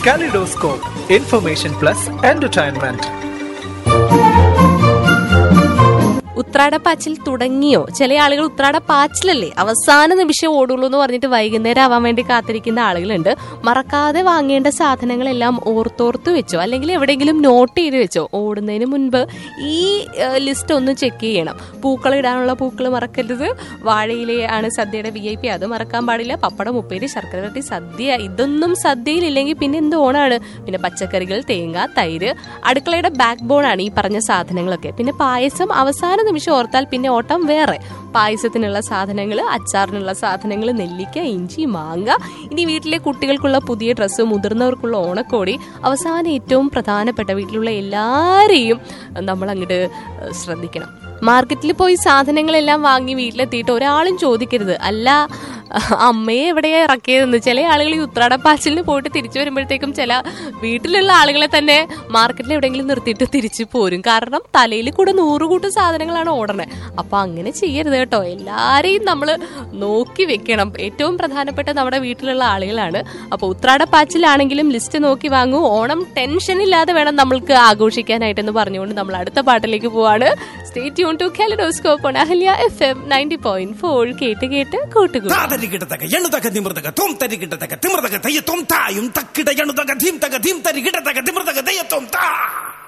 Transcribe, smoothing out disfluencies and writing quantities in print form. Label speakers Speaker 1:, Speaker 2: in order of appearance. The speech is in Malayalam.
Speaker 1: Kaleidoscope, information plus entertainment.
Speaker 2: ഉത്രാടപ്പാച്ചിൽ തുടങ്ങിയോ? ചില ആളുകൾ ഉത്രാടപ്പാച്ചിലല്ലേ അവസാന നിമിഷം ഓടുള്ളൂ എന്ന് പറഞ്ഞിട്ട് വൈകുന്നേരം ആവാൻ വേണ്ടി കാത്തിരിക്കുന്ന ആളുകളുണ്ട്. മറക്കാതെ വാങ്ങേണ്ട സാധനങ്ങളെല്ലാം ഓർത്തോർത്ത് വെച്ചോ, അല്ലെങ്കിൽ എവിടെയെങ്കിലും നോട്ട് ചെയ്ത് വെച്ചോ. ഓടുന്നതിന് മുൻപ് ഈ ലിസ്റ്റ് ഒന്ന് ചെക്ക് ചെയ്യണം. പൂക്കൾ ഇടാനുള്ള പൂക്കൾ മറക്കരുത്. വാഴയിലയാണ് സദ്യയുടെ VIP, അത് മറക്കാൻ പാടില്ല. പപ്പടം, ഉപ്പേരി, ശർക്കര വരട്ടി, സദ്യ, ഇതൊന്നും സദ്യയിലില്ലെങ്കിൽ പിന്നെ എന്ത് ഓണാണ്? പിന്നെ പച്ചക്കറികൾ, തേങ്ങ, തൈര്, അടുക്കളയുടെ ബാക്ക് ബോൺ ആണ് ഈ പറഞ്ഞ സാധനങ്ങളൊക്കെ. പിന്നെ പായസം അവസാന നിമിഷം ഓർത്താൽ പിന്നെ ഓട്ടം വേറെ. പായസത്തിനുള്ള സാധനങ്ങൾ, അച്ചാറിനുള്ള സാധനങ്ങൾ, നെല്ലിക്ക, ഇഞ്ചി, മാങ്ങ, ഇനി വീട്ടിലെ കുട്ടികൾക്കുള്ള പുതിയ ഡ്രസ്സ്, മുതിർന്നവർക്കുള്ള ഓണക്കോടി, അവസാനം ഏറ്റവും പ്രധാനപ്പെട്ട വീട്ടിലുള്ള എല്ലാരെയും നമ്മൾ അങ്ങോട്ട് ശ്രദ്ധിക്കണം. മാർക്കറ്റിൽ പോയി സാധനങ്ങളെല്ലാം വാങ്ങി വീട്ടിലെത്തിയിട്ട് ഒരാളും ചോദിക്കരുത്, അല്ല അമ്മയെ എവിടെയാ ഇറക്കിയതെന്ന്. ചില ആളുകൾ ഈ ഉത്രാടപ്പാച്ചിലിന് പോയിട്ട് തിരിച്ചു വരുമ്പോഴത്തേക്കും ചില വീട്ടിലുള്ള ആളുകളെ തന്നെ മാർക്കറ്റിൽ എവിടെയെങ്കിലും നിർത്തിയിട്ട് തിരിച്ചു പോരും. കാരണം തലയിൽ കൂടെ 100 കൂട്ടം സാധനങ്ങളാണ് ഓടണേ. അപ്പൊ അങ്ങനെ ചെയ്യരുത് കേട്ടോ. എല്ലാരെയും നമ്മൾ നോക്കി വെക്കണം. ഏറ്റവും പ്രധാനപ്പെട്ട നമ്മുടെ വീട്ടിലുള്ള ആളുകളാണ്. അപ്പൊ ഉത്രാടപ്പാച്ചിലാണെങ്കിലും ലിസ്റ്റ് നോക്കി വാങ്ങൂ. ഓണം ടെൻഷൻ ഇല്ലാതെ വേണം നമ്മൾക്ക് ആഘോഷിക്കാനായിട്ടെന്ന് പറഞ്ഞുകൊണ്ട് നമ്മൾ അടുത്ത പാട്ടിലേക്ക് പോവാണ്. Stay tune to Kaleidoscope on Ahalya FM 90.4. കേട്ട് കേട്ട് കൂട്ടുകൂടി.
Speaker 3: എണ്ണുതക നിമൃതക തോം തരികിടതക തിമൃതക തയ്യത്തോം തായും തക്കിട എണ്ണുതക ധീം തക ധീം തരികിടതക തിമൃതക തയ്യത്തോം താ.